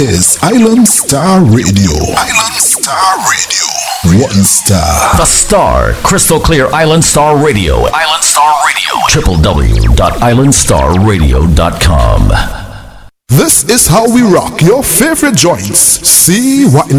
is Island Star Radio. Island Star Radio. One star. The Star. Crystal clear Island Star Radio. Island Star Radio. www.islandstarradio.com. This is how we rock your favorite joints. See what